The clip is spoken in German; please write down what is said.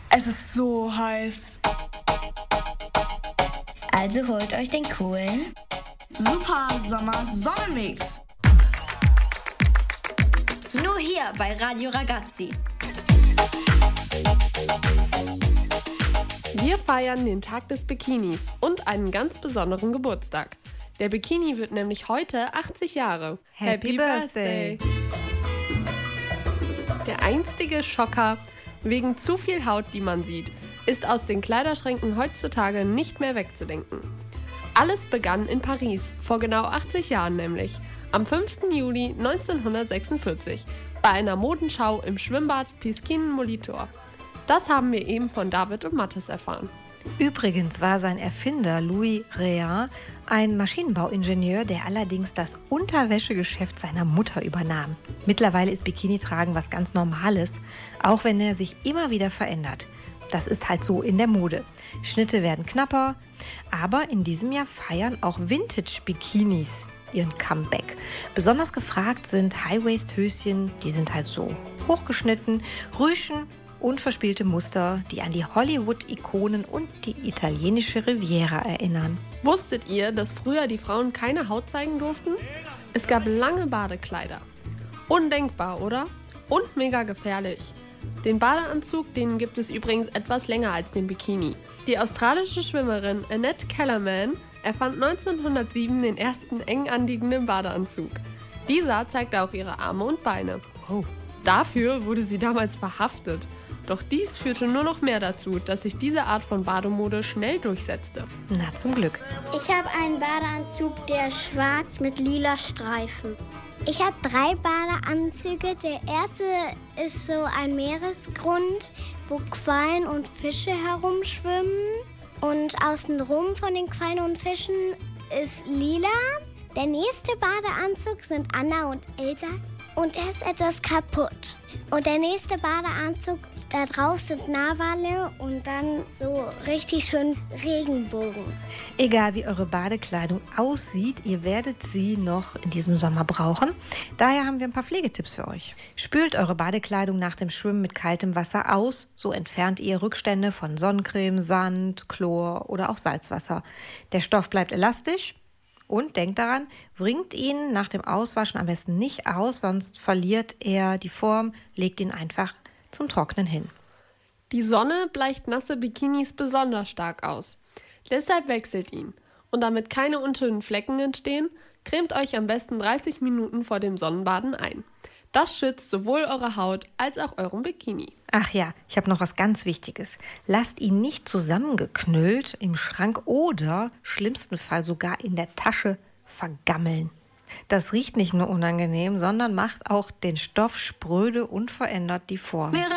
Es ist so heiß. Also holt euch den coolen Super Sommer Sonnenmix. nur hier bei Radio Ragazzi. Wir feiern den Tag des Bikinis und einen ganz besonderen Geburtstag. Der Bikini wird nämlich heute 80 Jahre. Happy Birthday! Der einstige Schocker wegen zu viel Haut, die man sieht, ist aus den Kleiderschränken heutzutage nicht mehr wegzudenken. Alles begann in Paris, vor genau 80 Jahren nämlich, am 5. Juli 1946, bei einer Modenschau im Schwimmbad Piscine-Molitor. Das haben wir eben von David und Mathis erfahren. Übrigens war sein Erfinder Louis Réard ein Maschinenbauingenieur, der allerdings das Unterwäschegeschäft seiner Mutter übernahm. Mittlerweile ist Bikini-Tragen was ganz Normales, auch wenn er sich immer wieder verändert. Das ist halt so in der Mode. Schnitte werden knapper, aber in diesem Jahr feiern auch Vintage-Bikinis ihren Comeback. Besonders gefragt sind High-Waist-Höschen, die sind halt so hochgeschnitten, Rüschen, unverspielte Muster, die an die Hollywood-Ikonen und die italienische Riviera erinnern. Wusstet ihr, dass früher die Frauen keine Haut zeigen durften? Es gab lange Badekleider. Undenkbar, oder? Und mega gefährlich. Den Badeanzug, den gibt es übrigens etwas länger als den Bikini. Die australische Schwimmerin Annette Kellerman erfand 1907 den ersten eng anliegenden Badeanzug. Dieser zeigte auch ihre Arme und Beine. Oh. Dafür wurde sie damals verhaftet. Doch dies führte nur noch mehr dazu, dass sich diese Art von Bademode schnell durchsetzte. Na, zum Glück. Ich habe einen Badeanzug, der ist schwarz mit lila Streifen. Ich habe 3 Badeanzüge. Der erste ist so ein Meeresgrund, wo Quallen und Fische herumschwimmen. Und außenrum von den Quallen und Fischen ist lila. Der nächste Badeanzug sind Anna und Elsa. Und er ist etwas kaputt. Und der nächste Badeanzug, da drauf sind Narwale und dann so richtig schön Regenbogen. Egal wie eure Badekleidung aussieht, ihr werdet sie noch in diesem Sommer brauchen. Daher haben wir ein paar Pflegetipps für euch. Spült eure Badekleidung nach dem Schwimmen mit kaltem Wasser aus. So entfernt ihr Rückstände von Sonnencreme, Sand, Chlor oder auch Salzwasser. Der Stoff bleibt elastisch. Und denkt daran, bringt ihn nach dem Auswaschen am besten nicht aus, sonst verliert er die Form, legt ihn einfach zum Trocknen hin. Die Sonne bleicht nasse Bikinis besonders stark aus. Deshalb wechselt ihn. Und damit keine unschönen Flecken entstehen, cremt euch am besten 30 Minuten vor dem Sonnenbaden ein. Das schützt sowohl eure Haut als auch euren Bikini. Ach ja, ich habe noch was ganz Wichtiges. Lasst ihn nicht zusammengeknüllt im Schrank oder schlimmsten Fall sogar in der Tasche vergammeln. Das riecht nicht nur unangenehm, sondern macht auch den Stoff spröde und verändert die Form.